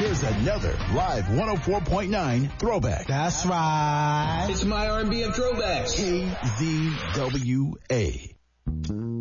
Here's another live 104.9 throwback. That's right. It's my R&B of throwbacks. KZWA.